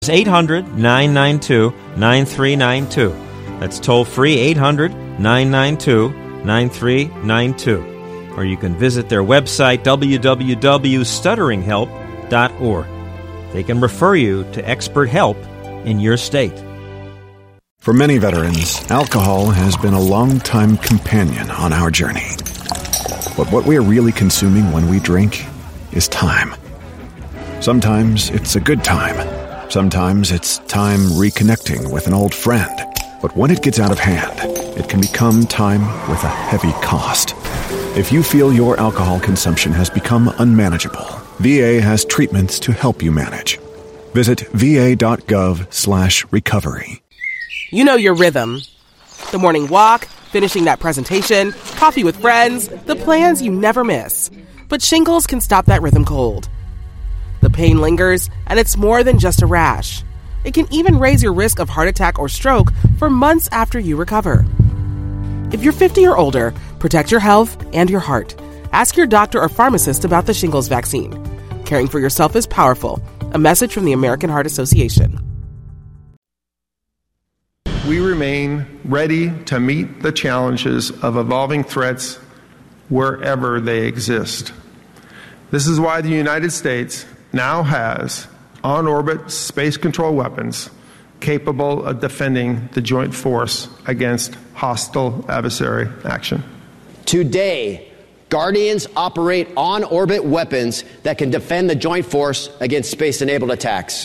It's 800-992-9392. That's toll-free 800-992-9392. Or you can visit their website, www.stutteringhelp.org. They can refer you to expert help in your state. For many veterans, alcohol has been a long-time companion on our journey. But what we're really consuming when we drink is time. Sometimes it's a good time. Sometimes it's time reconnecting with an old friend. But when it gets out of hand, it can become time with a heavy cost. If you feel your alcohol consumption has become unmanageable, VA has treatments to help you manage. Visit va.gov/recovery. You know your rhythm. The morning walk, finishing that presentation, coffee with friends, the plans you never miss. But shingles can stop that rhythm cold. The pain lingers, and it's more than just a rash. It can even raise your risk of heart attack or stroke for months after you recover. If you're 50 or older, protect your health and your heart. Ask your doctor or pharmacist about the shingles vaccine. Caring for yourself is powerful. A message from the American Heart Association. We remain ready to meet the challenges of evolving threats wherever they exist. This is why the United States now has on-orbit space control weapons capable of defending the joint force against hostile adversary action. Today, Guardians operate on-orbit weapons that can defend the joint force against space-enabled attacks.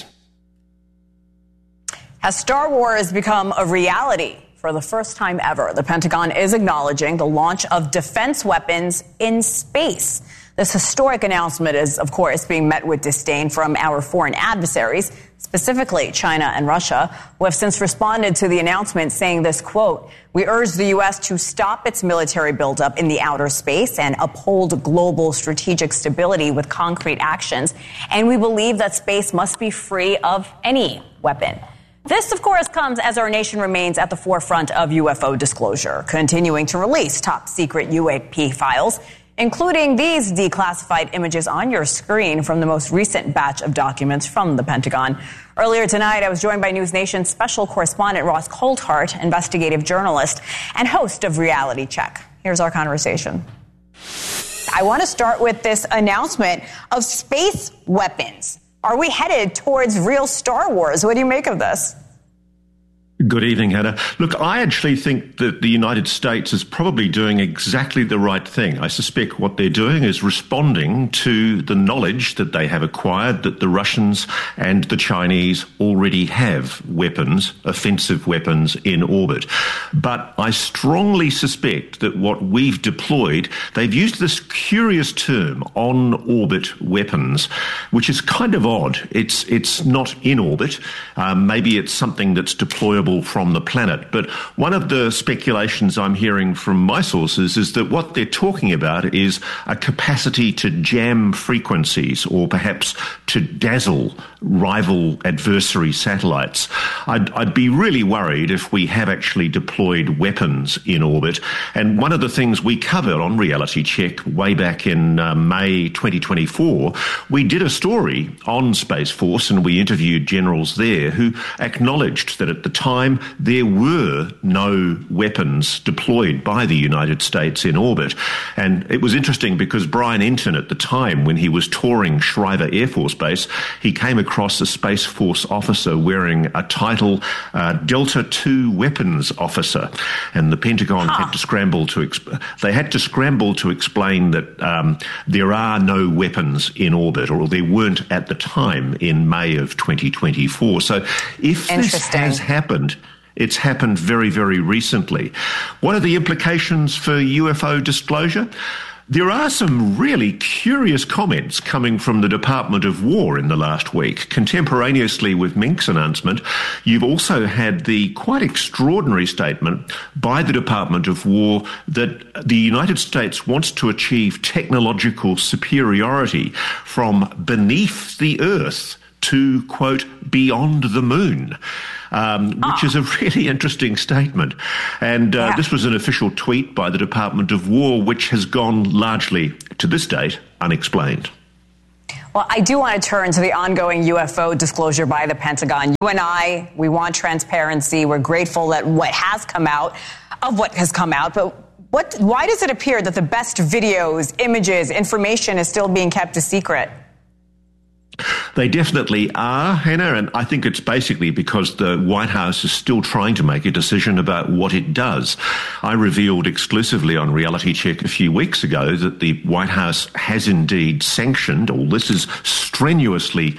As Star Wars become a reality for the first time ever, the Pentagon is acknowledging the launch of defense weapons in space. This historic announcement is, of course, being met with disdain from our foreign adversaries, specifically China and Russia, who have since responded to the announcement saying this, quote, "We urge the U.S. to stop its military buildup in the outer space and uphold global strategic stability with concrete actions. And we believe that space must be free of any weapon." This, of course, comes as our nation remains at the forefront of UFO disclosure, continuing to release top-secret UAP files, including these declassified images on your screen from the most recent batch of documents from the Pentagon. Earlier tonight, I was joined by News Nation's special correspondent Ross Coulthart, investigative journalist and host of Reality Check. Here's our conversation. I want to start with this announcement of space weapons. Are we headed towards real Star Wars? What do you make of this? Good evening, Hannah. Look, I actually think that the United States is probably doing exactly the right thing. I suspect what they're doing is responding to the knowledge that they have acquired that the Russians and the Chinese already have weapons, offensive weapons, in orbit. But I strongly suspect that what we've deployed, they've used this curious term, on-orbit weapons, which is kind of odd. It's not in orbit. Maybe it's something that's deployable from the planet. But one of the speculations I'm hearing from my sources is that what they're talking about is a capacity to jam frequencies or perhaps to dazzle rival adversary satellites. I'd be really worried if we have actually deployed weapons in orbit. And one of the things we covered on Reality Check way back in May 2024, we did a story on Space Force and we interviewed generals there who acknowledged that at the time there were no weapons deployed by the United States in orbit. And it was interesting because Brian Enton at the time, when he was touring Schriever Air Force Base, he came across a Space Force officer wearing a title, Delta II Weapons Officer. And the Pentagon had to scramble to explain that there are no weapons in orbit, or there weren't at the time in May of 2024. So if this has happened, it's happened very, very recently. What are the implications for UFO disclosure? There are some really curious comments coming from the Department of War in the last week. Contemporaneously with Mink's announcement, you've also had the quite extraordinary statement by the Department of War that the United States wants to achieve technological superiority from beneath the Earth to, quote, beyond the moon. Which is a really interesting statement. And this was an official tweet by the Department of War, which has gone largely, to this date, unexplained. Well, I do want to turn to the ongoing UFO disclosure by the Pentagon. You and I, we want transparency. We're grateful that what has come out, but why does it appear that the best videos, images, information is still being kept a secret? They definitely are, Hannah, and I think it's basically because the White House is still trying to make a decision about what it does. I revealed exclusively on Reality Check a few weeks ago that the White House has indeed sanctioned, or this is strenuously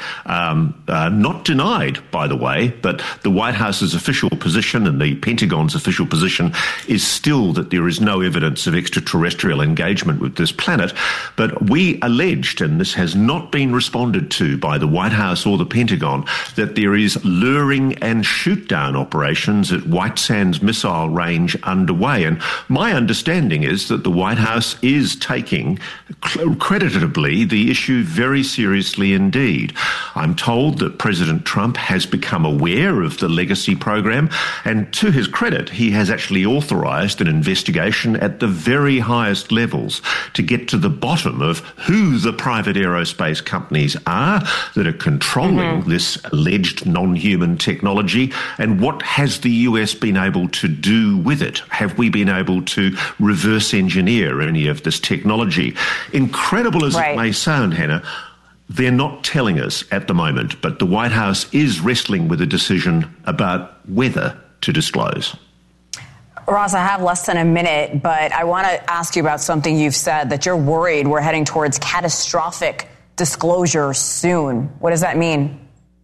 not denied, by the way, but the White House's official position and the Pentagon's official position is still that there is no evidence of extraterrestrial engagement with this planet. But we alleged, and this has not been responded to by the White House or the Pentagon, that there is luring and shoot-down operations at White Sands missile range underway. And my understanding is that the White House is taking, creditably, the issue very seriously indeed. I'm told that President Trump has become aware of the Legacy program, and to his credit, he has actually authorized an investigation at the very highest levels to get to the bottom of who the private aerospace companies are that are controlling this alleged non-human technology, and what has the US been able to do with it? Have we been able to reverse engineer any of this technology? Incredible as it may sound, Hannah, they're not telling us at the moment, but the White House is wrestling with a decision about whether to disclose. Ross, I have less than a minute, but I want to ask you about something you've said, that you're worried we're heading towards catastrophic disclosure soon. What does that mean?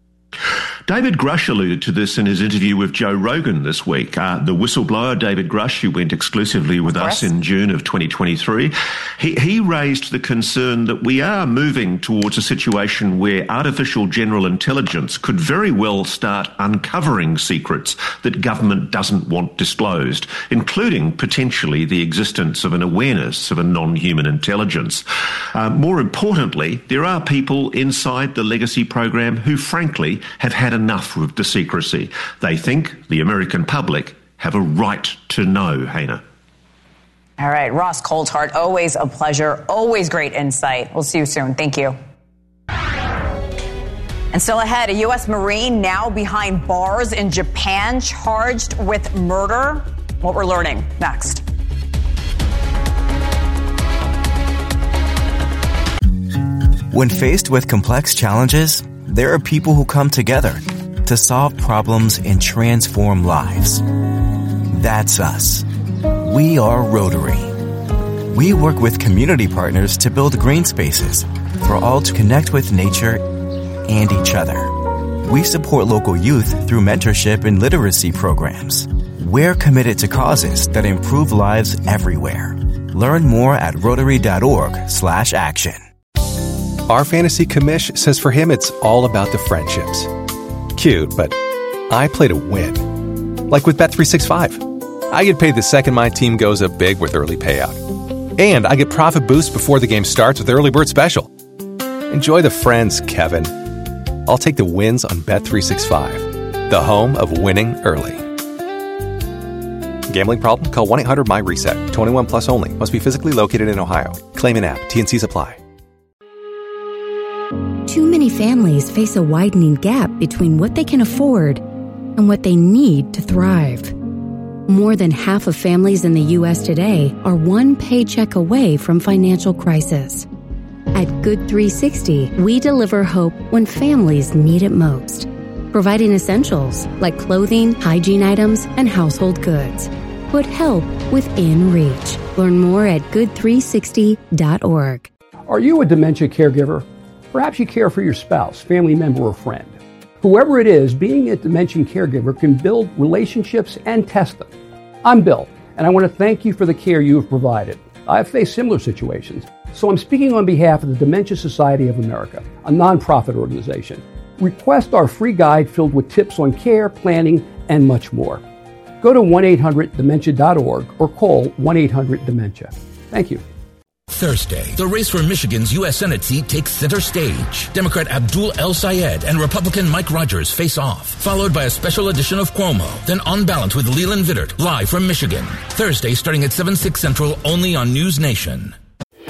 David Grush alluded to this in his interview with Joe Rogan this week. The whistleblower, David Grush, who went exclusively with us in June of 2023, he raised the concern that we are moving towards a situation where artificial general intelligence could very well start uncovering secrets that government doesn't want disclosed, including potentially the existence of an awareness of a non-human intelligence. More importantly, there are people inside the Legacy program who, frankly, have had enough with the secrecy. They think the American public have a right to know, Hannah. All right, Ross Coulthart, always a pleasure, always great insight. We'll see you soon. Thank you. And still ahead, a U.S. Marine now behind bars in Japan, charged with murder. What we're learning next. When faced with complex challenges, there are people who come together to solve problems and transform lives. That's us. We are Rotary. We work with community partners to build green spaces for all to connect with nature and each other. We support local youth through mentorship and literacy programs. We're committed to causes that improve lives everywhere. Learn more at Rotary.org/action. Our fantasy commish says for him it's all about the friendships. Cute, but I play to win. Like with Bet365. I get paid the second my team goes up big with early payout. And I get profit boost before the game starts with Early Bird Special. Enjoy the friends, Kevin. I'll take the wins on Bet365, the home of winning early. Gambling problem? Call 1-800-MY-RESET. 21 plus only. Must be physically located in Ohio. Claim an app. T&Cs apply. Too many families face a widening gap between what they can afford and what they need to thrive. More than half of families in the U.S. today are one paycheck away from financial crisis. At Good 360, we deliver hope when families need it most, providing essentials like clothing, hygiene items, and household goods. Put help within reach. Learn more at good360.org. Are you a dementia caregiver? Perhaps you care for your spouse, family member, or friend. Whoever it is, being a dementia caregiver can build relationships and test them. I'm Bill, and I want to thank you for the care you have provided. I've faced similar situations, so I'm speaking on behalf of the Dementia Society of America, a nonprofit organization. Request our free guide filled with tips on care, planning, and much more. Go to 1-800-DEMENTIA.org or call 1-800-DEMENTIA. Thank you. Thursday, the race for Michigan's U.S. Senate seat takes center stage. Democrat Abdul El-Sayed and Republican Mike Rogers face off, followed by a special edition of Cuomo, then On Balance with Leland Vittert, live from Michigan. Thursday, starting at 7/6 Central, only on News Nation.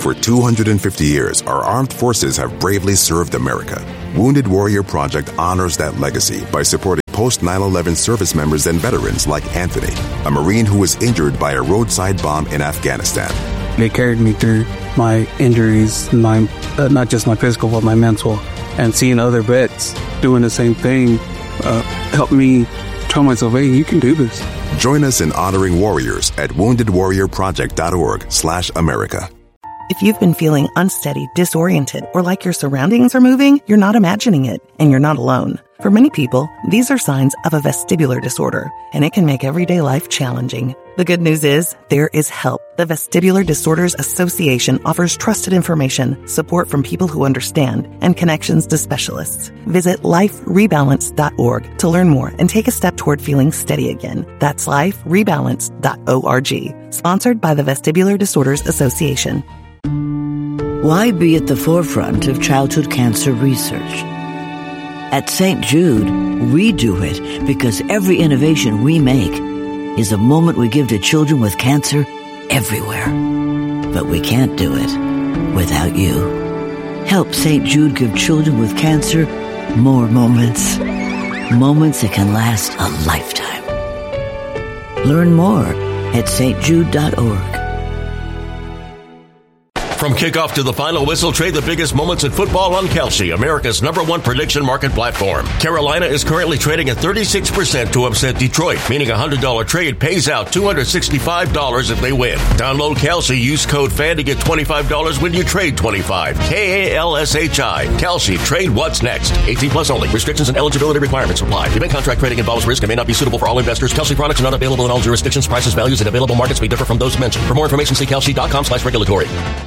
For 250 years, our armed forces have bravely served America. Wounded Warrior Project honors that legacy by supporting post-9/11 service members and veterans like Anthony, a Marine who was injured by a roadside bomb in Afghanistan. They carried me through my injuries, not just my physical, but my mental. And seeing other vets doing the same thing helped me tell myself, hey, you can do this. Join us in honoring warriors at woundedwarriorproject.org/America. If you've been feeling unsteady, disoriented, or like your surroundings are moving, you're not imagining it, and you're not alone. For many people, these are signs of a vestibular disorder, and it can make everyday life challenging. The good news is, there is help. The Vestibular Disorders Association offers trusted information, support from people who understand, and connections to specialists. Visit liferebalance.org to learn more and take a step toward feeling steady again. That's liferebalance.org. Sponsored by the Vestibular Disorders Association. Why be at the forefront of childhood cancer research? At St. Jude, we do it because every innovation we make is a moment we give to children with cancer everywhere. But we can't do it without you. Help St. Jude give children with cancer more moments. Moments that can last a lifetime. Learn more at stjude.org. From kickoff to the final whistle, trade the biggest moments in football on Kalshi, America's #1 prediction market platform. Carolina is currently trading at 36% to upset Detroit, meaning a $100 trade pays out $265 if they win. Download Kalshi, use code FAN to get $25 when you trade 25. KALSHI. Kalshi, trade what's next. 18 plus only. Restrictions and eligibility requirements apply. Event contract trading involves risk and may not be suitable for all investors. Kalshi products are not available in all jurisdictions. Prices, values, and available markets may differ from those mentioned. For more information, see kalshi.com/regulatory.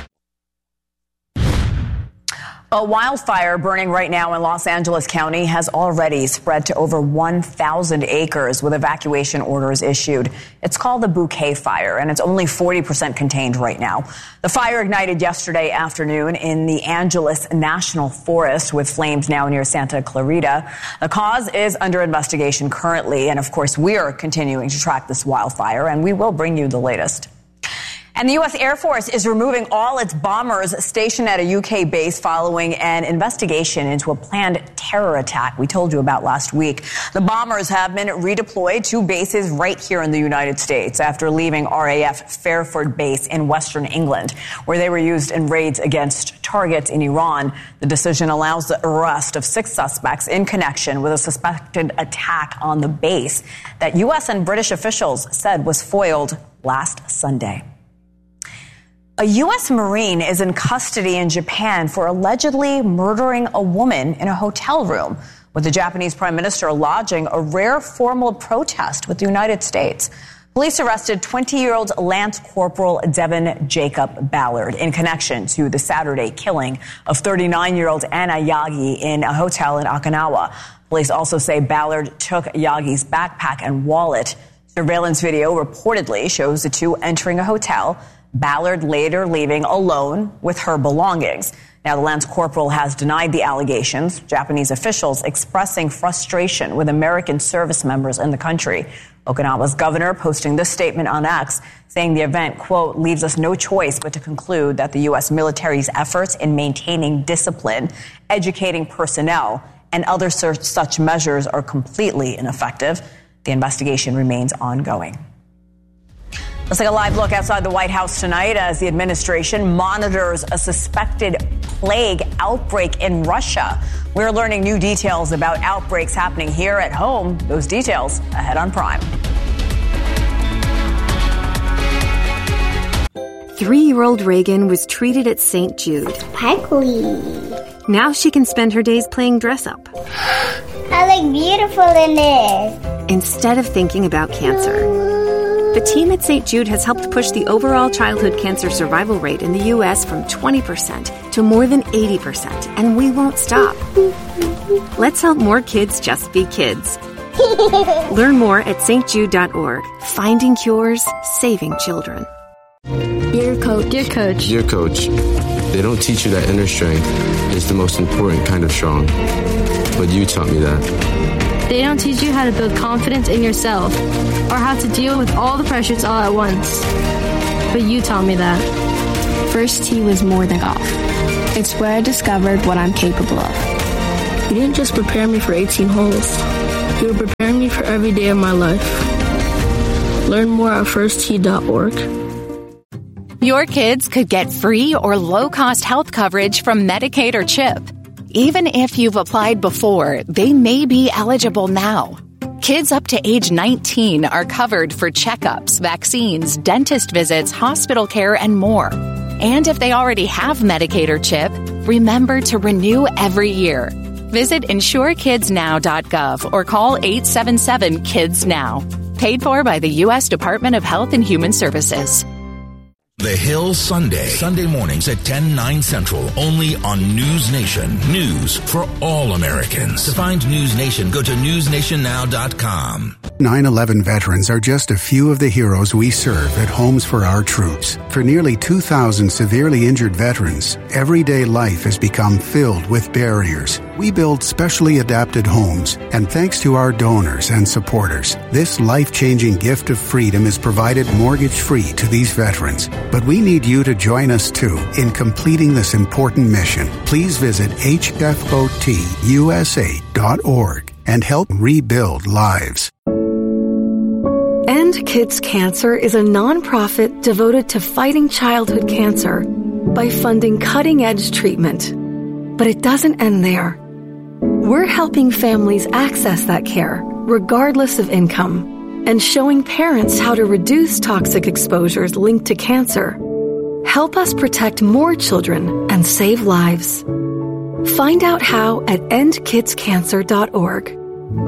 A wildfire burning right now in Los Angeles County has already spread to over 1,000 acres with evacuation orders issued. It's called the Bouquet Fire, and it's only 40% contained right now. The fire ignited yesterday afternoon in the Angeles National Forest with flames now near Santa Clarita. The cause is under investigation currently, and of course we are continuing to track this wildfire, and we will bring you the latest. And the U.S. Air Force is removing all its bombers stationed at a U.K. base following an investigation into a planned terror attack we told you about last week. The bombers have been redeployed to bases right here in the United States after leaving RAF Fairford Base in Western England, where they were used in raids against targets in Iran. The decision allows the arrest of 6 suspects in connection with a suspected attack on the base that U.S. and British officials said was foiled last Sunday. A U.S. Marine is in custody in Japan for allegedly murdering a woman in a hotel room, with the Japanese Prime Minister lodging a rare formal protest with the United States. Police arrested 20-year-old Lance Corporal Devin Jacob Ballard in connection to the Saturday killing of 39-year-old Anna Yagi in a hotel in Okinawa. Police also say Ballard took Yagi's backpack and wallet. Surveillance video reportedly shows the two entering a hotel, Ballard later leaving alone with her belongings. Now, the Lance Corporal has denied the allegations, Japanese officials expressing frustration with American service members in the country. Okinawa's governor posting this statement on X, saying the event, quote, leaves us no choice but to conclude that the U.S. military's efforts in maintaining discipline, educating personnel, and other such measures are completely ineffective. The investigation remains ongoing. Let's take a live look outside the White House tonight as the administration monitors a suspected plague outbreak in Russia. We're learning new details about outbreaks happening here at home. Those details ahead on Prime. 3-year-old Reagan was treated at St. Jude. Sparkly. Now she can spend her days playing dress-up. I look beautiful in this. Instead of thinking about cancer. The team at St. Jude has helped push the overall childhood cancer survival rate in the U.S. from 20% to more than 80%, and we won't stop. Let's help more kids just be kids. Learn more at stjude.org. Finding cures, saving children. Dear Coach. Dear Coach. Dear Coach, they don't teach you that inner strength is the most important kind of strong. But you taught me that. They don't teach you how to build confidence in yourself or how to deal with all the pressures all at once. But you taught me that. first tee was more than golf. It's where I discovered what I'm capable of. You didn't just prepare me for 18 holes. You were preparing me for every day of my life. Learn more at firsttee.org. Your kids could get free or low-cost health coverage from Medicaid or CHIP. Even if you've applied before, they may be eligible now. Kids up to age 19 are covered for checkups, vaccines, dentist visits, hospital care, and more. And if they already have Medicaid or CHIP, remember to renew every year. Visit insurekidsnow.gov or call 877-KIDS-NOW. Paid for by the U.S. Department of Health and Human Services. The Hill Sunday mornings at 10/9 Central, only on News Nation. News for all Americans. To find News Nation, go to newsnationnow.com. 9/11 veterans are just a few of the heroes we serve at Homes for Our Troops. For nearly 2,000 severely injured veterans, everyday life has become filled with barriers. We build specially adapted homes, and thanks to our donors and supporters, this life-changing gift of freedom is provided mortgage-free to these veterans. But we need you to join us, too, in completing this important mission. Please visit hfotusa.org and help rebuild lives. End Kids Cancer is a nonprofit devoted to fighting childhood cancer by funding cutting-edge treatment. But it doesn't end there. We're helping families access that care, regardless of income, and showing parents how to reduce toxic exposures linked to cancer. Help us protect more children and save lives. Find out how at endkidscancer.org.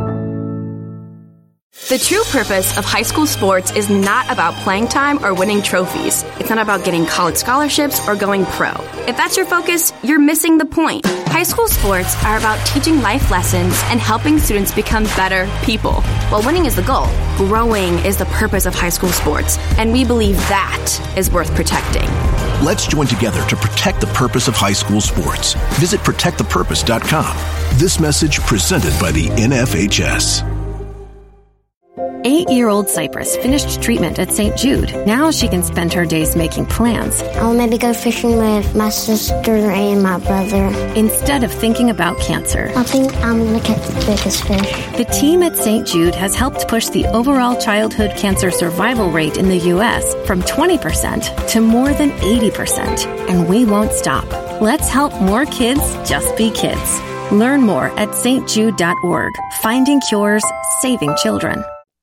The true purpose of high school sports is not about playing time or winning trophies. It's not about getting college scholarships or going pro. If that's your focus, you're missing the point. High school sports are about teaching life lessons and helping students become better people. While winning is the goal, growing is the purpose of high school sports, and we believe that is worth protecting. Let's join together to protect the purpose of high school sports. Visit protectthepurpose.com. This message presented by the NFHS. 8-year-old Cypress finished treatment at St. Jude. Now she can spend her days making plans. I'll maybe go fishing with my sister and my brother. Instead of thinking about cancer. I think I'm going to catch the biggest fish. The team at St. Jude has helped push the overall childhood cancer survival rate in the U.S. from 20% to more than 80%. And we won't stop. Let's help more kids just be kids. Learn more at stjude.org. Finding cures, saving children.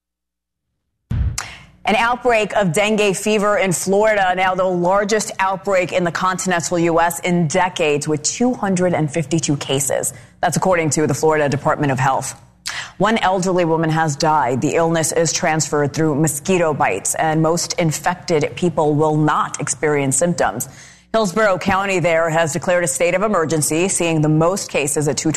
An outbreak of dengue fever in Florida, now the largest outbreak in the continental U.S. in decades, with 252 cases. That's according to the Florida Department of Health. One elderly woman has died. The illness is transferred through mosquito bites, and most infected people will not experience symptoms. Hillsborough County there has declared a state of emergency, seeing the most cases at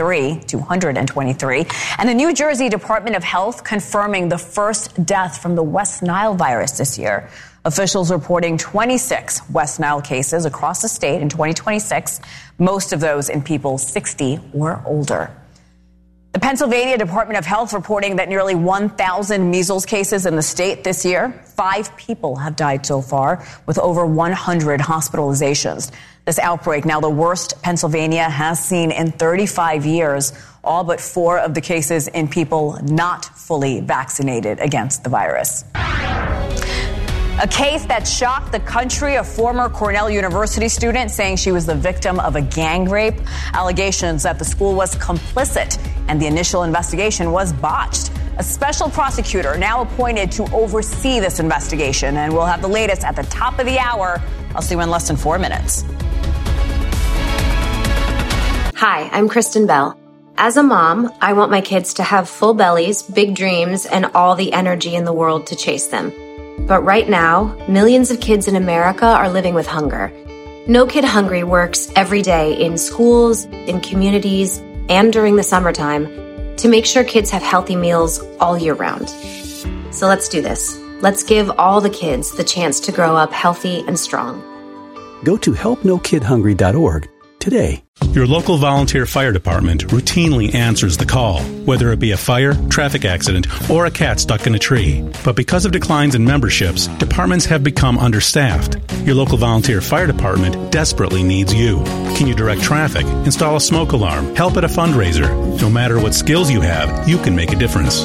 223. And the New Jersey Department of Health confirming the first death from the West Nile virus this year. Officials reporting 26 West Nile cases across the state in 2026, most of those in people 60 or older. The Pennsylvania Department of Health reporting that nearly 1,000 measles cases in the state this year. 5 people have died so far, with over 100 hospitalizations. This outbreak, now the worst Pennsylvania has seen in 35 years, all but 4 of the cases in people not fully vaccinated against the virus. A case that shocked the country, a former Cornell University student saying she was the victim of a gang rape. Allegations that the school was complicit and the initial investigation was botched. A special prosecutor now appointed to oversee this investigation, and we'll have the latest at the top of the hour. I'll see you in less than 4 minutes. Hi, I'm Kristen Bell. As a mom, I want my kids to have full bellies, big dreams, and all the energy in the world to chase them. But right now, millions of kids in America are living with hunger. No Kid Hungry works every day in schools, in communities, and during the summertime to make sure kids have healthy meals all year round. So let's do this. Let's give all the kids the chance to grow up healthy and strong. Go to helpnokidhungry.org today. Your local volunteer fire department routinely answers the call, whether it be a fire, traffic accident, or a cat stuck in a tree. But because of declines in memberships, departments have become understaffed. Your local volunteer fire department desperately needs you. Can you direct traffic, install a smoke alarm, help at a fundraiser? No matter what skills you have, you can make a difference.